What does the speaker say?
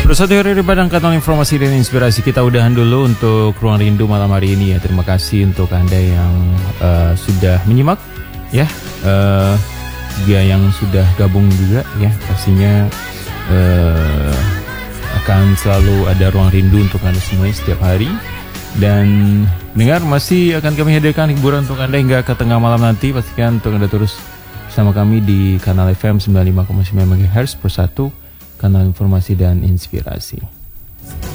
Bersatu dari Padang, Kanal Informasi dan Inspirasi. Kita udahan dulu untuk Ruang Rindu malam hari ini ya. Terima kasih untuk Anda yang sudah menyimak ya, juga yang sudah gabung juga ya. Pastinya akan selalu ada Ruang Rindu untuk Anda semua setiap hari. Dan dengar masih akan kami hadirkan hiburan untuk Anda hingga ke tengah malam nanti. Pastikan untuk Anda terus bersama kami di Kanal FM 95,9 MHz Persatu, Kanal Informasi dan Inspirasi.